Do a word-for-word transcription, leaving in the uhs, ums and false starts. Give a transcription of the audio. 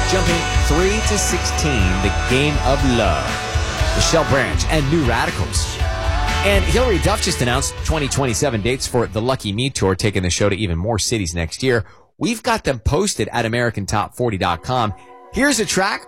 Jumping three to sixteen, The Game of Love. Michelle Branch and New Radicals. And Hilary Duff just announced twenty twenty-seven dates for the Lucky Me Tour, taking the show to even more cities next year. We've got them posted at American Top forty dot com. Here's a track